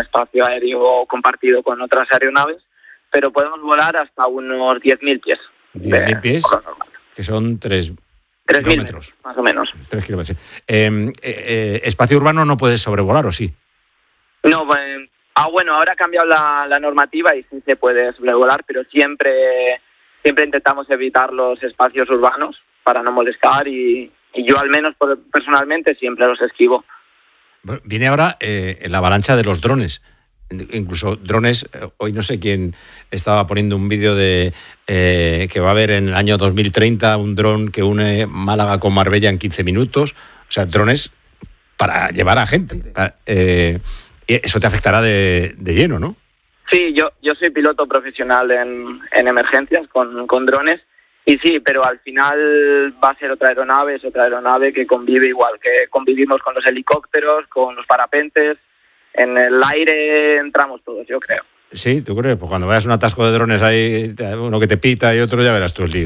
espacio aéreo compartido con otras aeronaves, pero podemos volar hasta unos 10.000 pies. 10.000 pies, que son 3 kilómetros. Más o menos. 3 kilómetros. Espacio urbano no puedes sobrevolar, ¿o sí? No, bueno, ahora ha cambiado la normativa y sí se puede sobrevolar, pero siempre intentamos evitar los espacios urbanos para no molestar y yo al menos personalmente siempre los esquivo. Viene ahora la avalancha de los drones. Incluso drones, hoy no sé quién estaba poniendo un vídeo de que va a haber en el año 2030 un dron que une Málaga con Marbella en 15 minutos. O sea, drones para llevar a gente. Eso te afectará de lleno, ¿no? Sí, yo soy piloto profesional en emergencias con drones. Y sí, pero al final va a ser otra aeronave, es otra aeronave que convive igual que convivimos con los helicópteros, con los parapentes. En el aire entramos todos, yo creo. Sí, ¿tú crees? Pues cuando veas un atasco de drones hay uno que te pita y otro, ya verás tú el lío.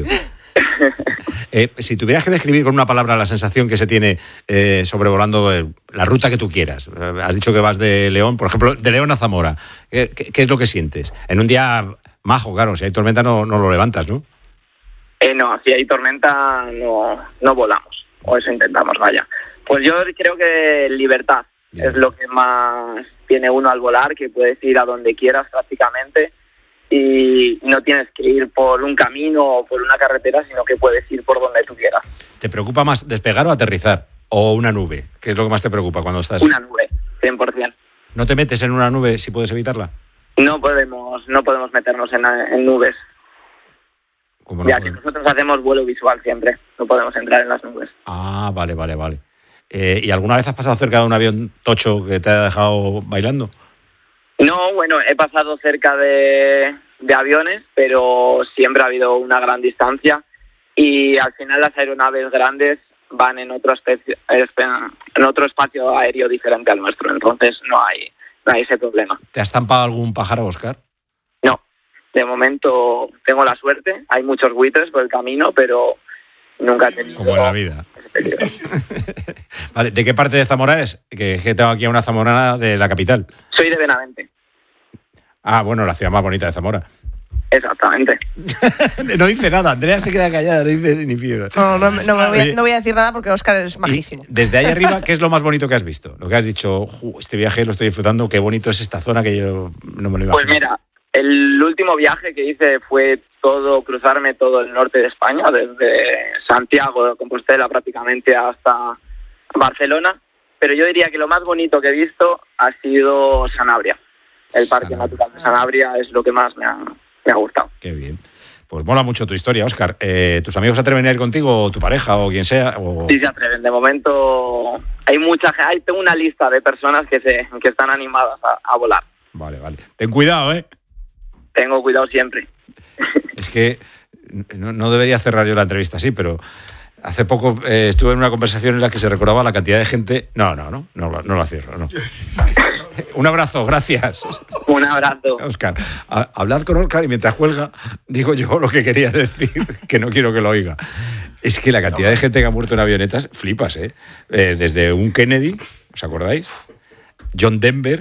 Si tuvieras que describir con una palabra la sensación que se tiene sobrevolando la ruta que tú quieras. Has dicho que vas de León, por ejemplo, de León a Zamora. ¿Qué es lo que sientes? En un día majo, claro, si hay tormenta no lo levantas, ¿no? No, si hay tormenta no volamos, o eso intentamos, vaya. Pues yo creo que libertad es lo que más tiene uno al volar, que puedes ir a donde quieras prácticamente y no tienes que ir por un camino o por una carretera, sino que puedes ir por donde tú quieras. ¿Te preocupa más despegar o aterrizar? ¿O una nube? ¿Qué es lo que más te preocupa cuando estás? Una nube, 100%. ¿No te metes en una nube si puedes evitarla? No podemos meternos en nubes. Ya que nosotros hacemos vuelo visual siempre, no podemos entrar en las nubes. Ah, vale. ¿Y alguna vez has pasado cerca de un avión tocho que te ha dejado bailando? No, bueno, he pasado cerca de aviones, pero siempre ha habido una gran distancia y al final las aeronaves grandes van en otro espacio aéreo diferente al nuestro, entonces no hay ese problema. ¿Te has zampado algún pájaro, Óscar? No, de momento tengo la suerte, hay muchos buitres por el camino, pero nunca he tenido... Como en la vida. Vale, ¿de qué parte de Zamora es? Que tengo aquí a una zamorana de la capital. Soy de Benavente. Ah, bueno, la ciudad más bonita de Zamora. Exactamente. No dice nada, Andrea se queda callada, no dice ni fibra. No voy a decir nada porque Óscar es majísimo. Desde ahí arriba, ¿qué es lo más bonito que has visto? Lo que has dicho, este viaje lo estoy disfrutando, qué bonito es esta zona que yo no me lo imaginé. Pues mira, el último viaje que hice fue cruzarme todo el norte de España, desde Santiago de Compostela prácticamente hasta Barcelona, pero yo diría que lo más bonito que he visto ha sido Sanabria. El Parque Natural de Sanabria es lo que más me ha gustado. Qué bien. Pues mola mucho tu historia, Óscar. ¿Tus amigos se atreven a ir contigo, o tu pareja, o quien sea? O... Sí, se atreven. De momento tengo una lista de personas que están animadas a volar. Vale. Ten cuidado, ¿eh? Tengo cuidado siempre. Es que no debería cerrar yo la entrevista así, pero hace poco estuve en una conversación en la que se recordaba la cantidad de gente... No la cierro, no. Un abrazo, gracias. Un abrazo. Óscar, hablad con Óscar y mientras cuelga digo yo lo que quería decir, que no quiero que lo oiga. Es que la cantidad de gente que ha muerto en avionetas, flipas, ¿eh? Desde un Kennedy, ¿os acordáis? John Denver...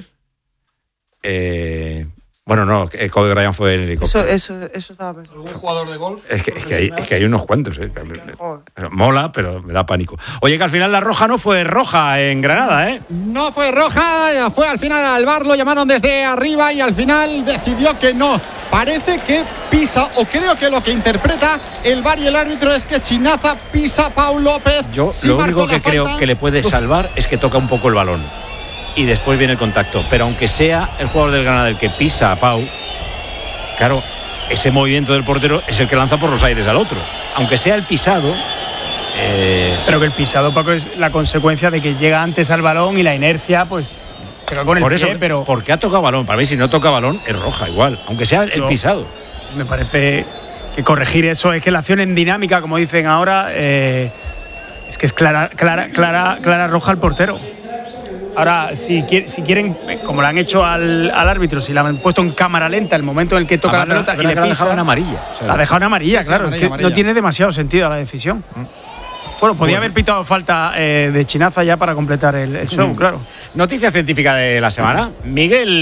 Bueno, no, Kobe Bryant fue en helicóptero. Eso estaba pensando. ¿Algún jugador de golf? Es que hay unos cuantos, ¿eh? Mola, pero me da pánico. Oye, que al final la roja no fue roja en Granada, ¿eh? No fue roja, fue al final al VAR, lo llamaron desde arriba y al final decidió que no. Parece que pisa, o creo que lo que interpreta el VAR y el árbitro es que Chinaza pisa a Pau López. Yo lo único que creo que le puede salvar es que toca un poco el balón y después viene el contacto, pero aunque sea el jugador del Granada el que pisa a Pau, claro, ese movimiento del portero es el que lanza por los aires al otro, aunque sea el pisado. Pero que el pisado, Paco, es la consecuencia de que llega antes al balón y la inercia, pues pega con el por pie, eso, pero... porque ha tocado balón. Para mí, si no toca balón, es roja igual, aunque sea el pisado. Me parece que corregir eso es que la acción en dinámica, como dicen ahora, es que es clara roja al portero. Ahora, si quieren, como lo han hecho al árbitro, si la han puesto en cámara lenta el momento en el que toca la pelota y le pisa, la ha dejado en amarilla. La ha dejado en amarilla, sí, claro. amarilla, es que no tiene demasiado sentido la decisión. Bueno, podía haber pitado falta de Chinaza ya para completar el show, claro. Noticia científica de la semana. Miguel